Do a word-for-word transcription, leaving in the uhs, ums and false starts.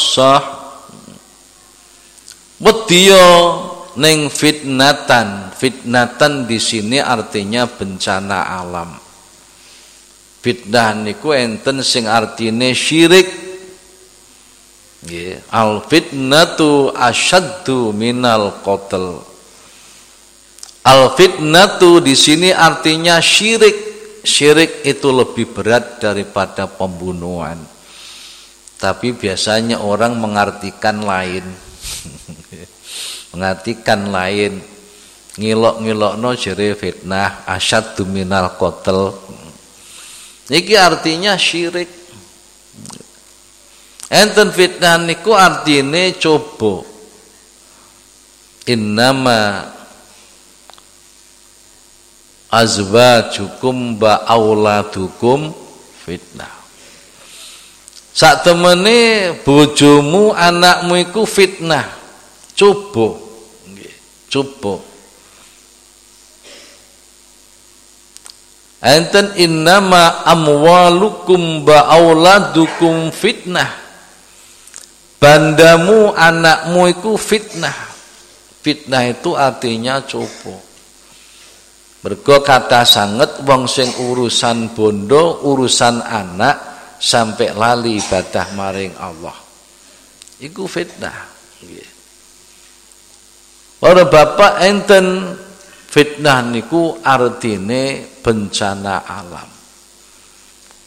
sah wedya ning fitnatan. Fitnatan di sini artinya bencana alam. Fitnah niku enten sing artine syirik. Nggih, al fitnatu asyaddu minal qatl. Al fitnatu di sini artinya syirik. Syirik itu lebih berat daripada pembunuhan. Tapi biasanya orang mengartikan lain. Mengartikan lain. Ngilok-ngilokno jere fitnah asyaddu minal qatl. Iki artinya syirik. Enten fitnah niku artine coba. Innama azwajukum ba auladukum fitnah. Sak temene bojomu anakmu iku fitnah. Coba. Nggih, coba. Enten innama amwalukum ba auladukum fitnah. Bandamu anakmu iku fitnah. Fitnah itu artinya coba. Mergo kata sanget wong sing urusan bondo, urusan anak sampai lali ibadah maring Allah. Iku fitnah. Nggih. Para bapak enten fitnah niku artine bencana alam.